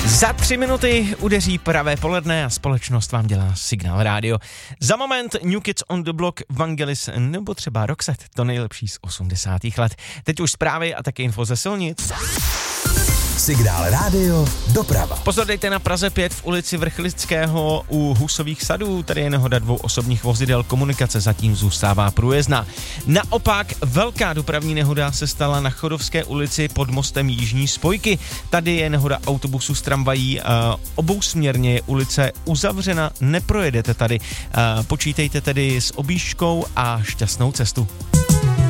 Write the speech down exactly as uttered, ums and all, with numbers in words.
Za tři minuty udeří pravé poledne a společnost vám dělá Signál rádio. Za moment New Kids on the Block, Vangelis nebo třeba Roxette, to nejlepší z osmdesátých let. Teď už zprávy a také info ze silnic. Signál rádio, doprava. Pozor, dejte na Praze pět v ulici Vrchlického u Husových sadů, tady je nehoda dvou osobních vozidel, komunikace zatím zůstává průjezdná. Naopak velká dopravní nehoda se stala na Chodovské ulici pod mostem Jižní spojky. Tady je nehoda autobusu s tramvají, obousměrně je ulice uzavřena, neprojedete tady. Počítejte tedy s objížďkou a šťastnou cestu.